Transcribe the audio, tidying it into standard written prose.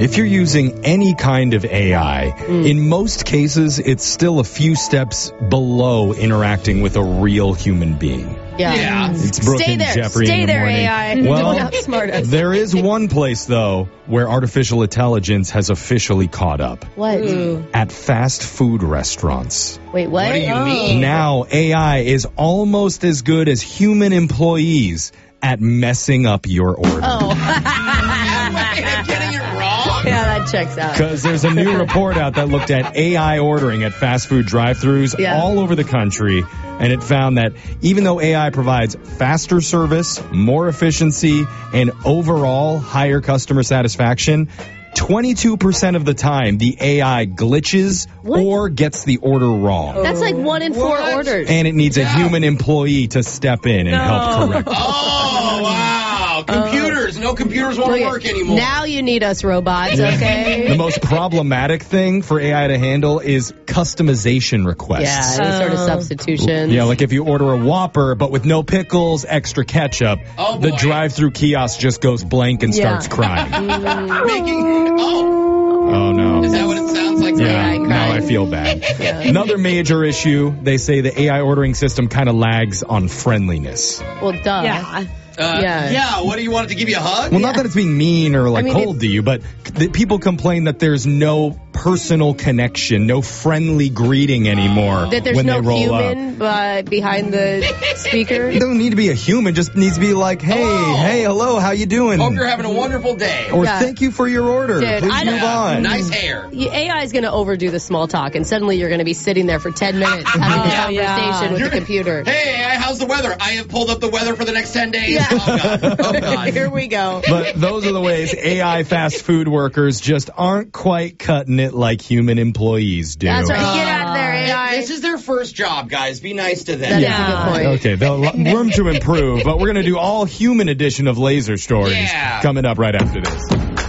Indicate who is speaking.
Speaker 1: If you're using any kind of AI, in most cases, it's still a few steps below interacting with a real human being.
Speaker 2: Yeah.
Speaker 1: It's Brooke
Speaker 2: Stay
Speaker 1: and
Speaker 2: there.
Speaker 1: Jeffrey
Speaker 2: Stay
Speaker 1: in the
Speaker 2: there,
Speaker 1: morning.
Speaker 2: AI.
Speaker 1: Well,
Speaker 2: Don't outsmart us.
Speaker 1: there is one place, though, where artificial intelligence has officially caught up.
Speaker 2: What?
Speaker 1: At fast food restaurants.
Speaker 2: Wait, what?
Speaker 3: What do you mean?
Speaker 1: Now, AI is almost as good as human employees at messing up your order.
Speaker 2: Oh.
Speaker 3: I'm getting it wrong.
Speaker 2: Yeah, that checks out.
Speaker 1: Because there's a new report out that looked at AI ordering at fast food drive-thrus all over the country, and it found that even though AI provides faster service, more efficiency, and overall higher customer satisfaction, 22% of the time the AI glitches or gets the order wrong.
Speaker 2: That's like 1 in 4 orders.
Speaker 1: And it needs a human employee to step in and help correct it.
Speaker 3: Oh, wow. Computers. No computers won't work anymore.
Speaker 2: Now you need us robots, okay?
Speaker 1: The most problematic thing for AI to handle is customization requests.
Speaker 2: Yeah, any sort of substitution.
Speaker 1: Yeah, like if you order a Whopper, but with no pickles, extra ketchup, the drive-through kiosk just goes blank and starts crying. Oh, no.
Speaker 3: Is that what it sounds like?
Speaker 1: Yeah, now I feel bad. Another major issue, they say the AI ordering system kind of lags on friendliness.
Speaker 2: Well, duh.
Speaker 3: Yeah, what do you want it to give you a hug?
Speaker 1: Well, not that it's being mean or cold to you, but people complain that there's no personal connection, no friendly greeting anymore.
Speaker 2: That there's
Speaker 1: when
Speaker 2: no
Speaker 1: they roll
Speaker 2: human behind the speaker.
Speaker 1: It don't need to be a human, just needs to be like, hey, hello, how you doing?
Speaker 3: Hope you're having a wonderful day.
Speaker 1: Or thank you for your order.
Speaker 2: Dude,
Speaker 1: Please move on.
Speaker 3: Nice hair.
Speaker 2: AI is going to overdo the small talk, and suddenly you're going to be sitting there for 10 minutes having a conversation with the computer.
Speaker 3: Hey, AI, how's the weather? I have pulled up the weather for the next 10 days. Yeah. Oh, God.
Speaker 2: Here we go.
Speaker 1: But those are the ways AI fast food workers just aren't quite cutting it like human employees do.
Speaker 2: That's right. Get out of there, AI.
Speaker 3: This is their first job, guys. Be nice to them.
Speaker 2: That is a good point.
Speaker 1: Okay, room to improve, but we're going to do all human edition of Laser Stories coming up right after this.